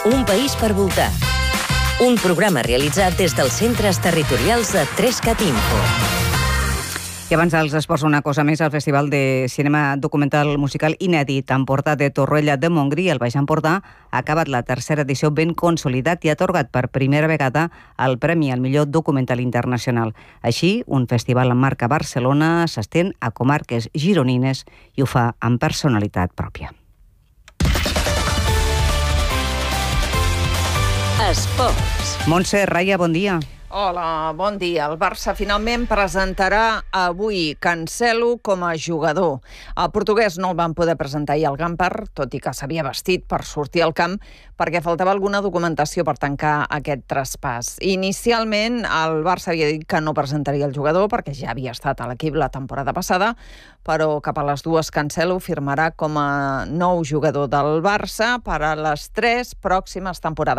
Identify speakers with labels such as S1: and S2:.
S1: Un país per voltar. Un programa realitzat des dels centres territorials de 3CAT Info.
S2: I abans dels esports, una cosa més, el Festival de Cinema Documental Musical Inèdit Empordà de Torroella de Montgrí, al Baix Empordà, ha acabat la tercera edició ben consolidat i ha atorgat per primera vegada el Premi al millor documental internacional. Així, un festival en marca Barcelona s'estén a comarques gironines i ho fa amb personalitat pròpia.
S1: Esports.
S2: Montse Raya, bon dia.
S3: Hola, bon dia. El Barça finalment presentarà avui Cancelo com a jugador. El portuguès no el van poder presentar ahir al Gampar, tot i que s'havia vestit per sortir al camp, perquè faltava alguna documentació per tancar aquest traspàs. Inicialment, el Barça havia dit que no presentaria el jugador perquè ja havia estat a l'equip la temporada passada, però cap a les 2 Cancelo firmarà com a nou jugador del Barça per a les 3 pròximes temporades.